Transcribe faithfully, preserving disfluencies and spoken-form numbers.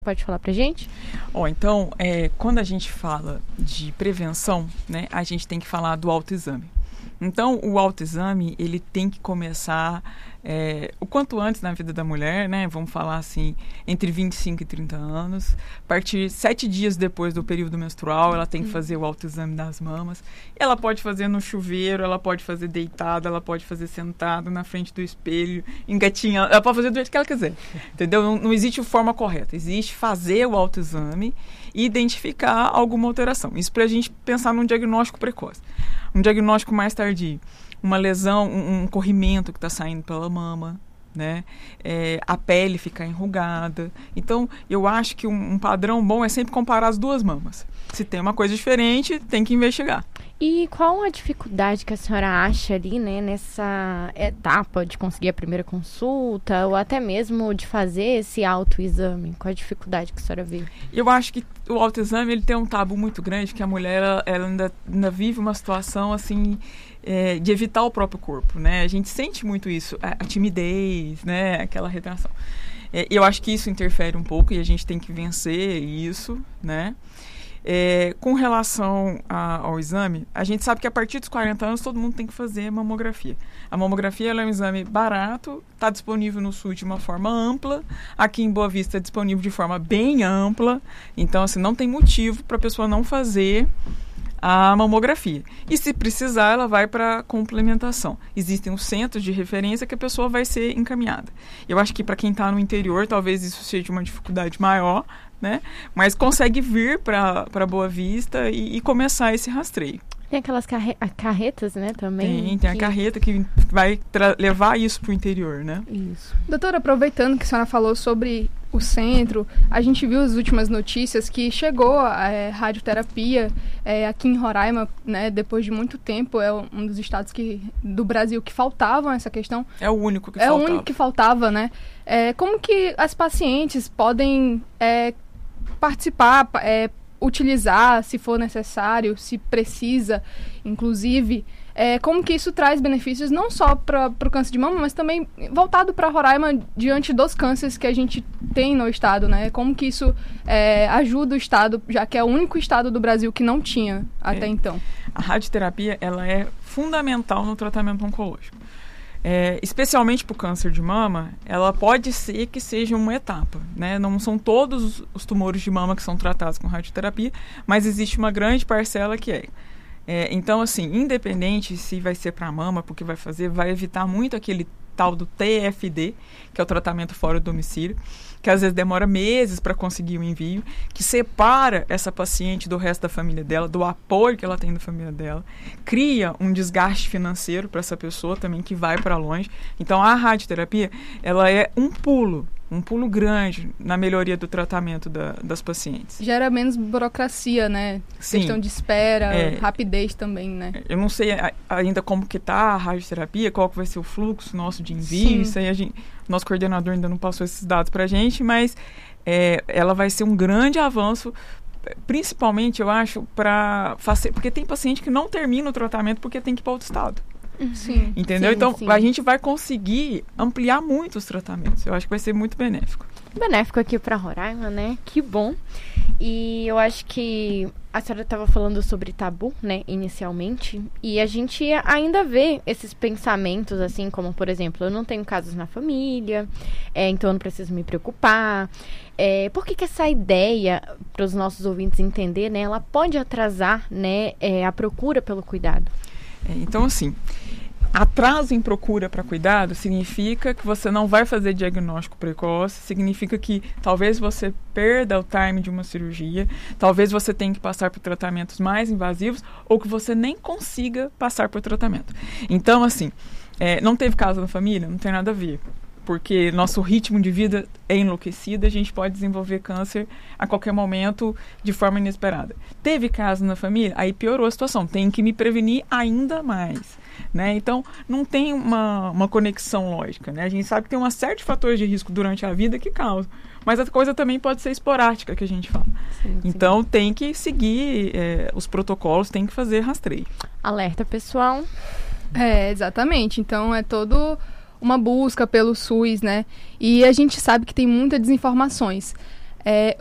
Pode falar pra gente? Ó, então, é, quando a gente fala de prevenção, né, a gente tem que falar do autoexame. Então, o autoexame, ele tem que começar é, o quanto antes na vida da mulher, né? Vamos falar assim, entre vinte e cinco e trinta anos. A partir sete dias depois do período menstrual, ela tem que fazer o autoexame das mamas. Ela pode fazer no chuveiro, ela pode fazer deitada, ela pode fazer sentada na frente do espelho, engatinhando. Ela pode fazer do jeito que ela quiser, entendeu? Não, não existe forma correta. Existe fazer o autoexame e identificar alguma alteração. Isso para a gente pensar num diagnóstico precoce. Um diagnóstico mais tardio, uma lesão, um, um corrimento que está saindo pela mama, né? É, a pele ficar enrugada. Então, eu acho que um, um padrão bom é sempre comparar as duas mamas. Se tem uma coisa diferente, tem que investigar. E qual a dificuldade que a senhora acha ali, né, nessa etapa de conseguir a primeira consulta ou até mesmo de fazer esse autoexame? Qual a dificuldade que a senhora vê? Eu acho que o autoexame ele tem um tabu muito grande, que a mulher ela, ela ainda, ainda vive uma situação assim é, de evitar o próprio corpo, né? A gente sente muito isso, a, a timidez, né? Aquela retração. É, eu acho que isso interfere um pouco e a gente tem que vencer isso, né? É, com relação a, ao exame, a gente sabe que a partir dos quarenta anos todo mundo tem que fazer mamografia. A mamografia ela é um exame barato, está disponível no S U S de uma forma ampla, aqui em Boa Vista é disponível de forma bem ampla, então assim, não tem motivo para a pessoa não fazer a mamografia. E se precisar, ela vai para complementação. Existem os centros de referência que a pessoa vai ser encaminhada. Eu acho que para quem está no interior, talvez isso seja uma dificuldade maior, né? Mas consegue vir para Boa Vista e, e começar esse rastreio. Tem aquelas carre- carretas, né, também? Tem, tem que... a carreta que vai tra- levar isso para o interior, né? Isso. Doutora, aproveitando que a senhora falou sobre o centro, a gente viu as últimas notícias que chegou a é, radioterapia é, aqui em Roraima, né, depois de muito tempo, é um dos estados que, do Brasil que faltavam essa questão. É o único que é faltava. É o único que faltava, né? É, como que as pacientes podem é, participar, é, utilizar, se for necessário, se precisa, inclusive, é, como que isso traz benefícios não só para o câncer de mama, mas também voltado para Roraima diante dos cânceres que a gente tem no estado, né? Como que isso é, ajuda o estado, já que é o único estado do Brasil que não tinha até é. então. A radioterapia, ela é fundamental no tratamento oncológico. É, especialmente para o câncer de mama, ela pode ser que seja uma etapa, né? Não são todos os tumores de mama que são tratados com radioterapia, mas existe uma grande parcela que é. é então, assim, independente se vai ser para a mama, porque vai fazer, vai evitar muito aquele tal do T F D, que é o tratamento fora do domicílio, que às vezes demora meses para conseguir o envio, que separa essa paciente do resto da família dela, do apoio que ela tem da família dela, cria um desgaste financeiro para essa pessoa também que vai para longe. Então, a radioterapia, ela é um pulo, um pulo grande na melhoria do tratamento da, das pacientes. Gera menos burocracia, né? Sim. Questão de espera, é, rapidez também, né? Eu não sei ainda como que tá a radioterapia, qual que vai ser o fluxo nosso de envio, Sim. isso aí a gente, nosso coordenador ainda não passou esses dados pra gente, mas é, ela vai ser um grande avanço, principalmente, eu acho, para porque tem paciente que não termina o tratamento porque tem que ir para outro estado. Sim. Entendeu? Sim, então, sim. a gente vai conseguir ampliar muito os tratamentos. Eu acho que vai ser muito benéfico. Benéfico aqui para Roraima, né? Que bom. E eu acho que a senhora estava falando sobre tabu, né, inicialmente, e a gente ainda vê esses pensamentos, assim, como, por exemplo, eu não tenho casos na família, é, então eu não preciso me preocupar. É, por que que essa ideia, para os nossos ouvintes entender, né, ela pode atrasar, né, é, a procura pelo cuidado? É, então, assim, atraso em procura para cuidado significa que você não vai fazer diagnóstico precoce, significa que talvez você perda o time de uma cirurgia, talvez você tenha que passar por tratamentos mais invasivos ou que você nem consiga passar por tratamento. Então, assim, é, não teve caso na família? Não tem nada a ver. Porque nosso ritmo de vida é enlouquecido, a gente pode desenvolver câncer a qualquer momento de forma inesperada. Teve caso na família? Aí piorou a situação, tem que me prevenir ainda mais, né? Então, não tem uma, uma conexão lógica, né? A gente sabe que tem uma série de fatores de risco durante a vida que causam, mas a coisa também pode ser esporádica, que a gente fala. Sim, sim. Então, tem que seguir é, os protocolos, tem que fazer rastreio. Alerta, pessoal. É, exatamente. Então, é todo... uma busca pelo S U S, né? E a gente sabe que tem muitas desinformações. É,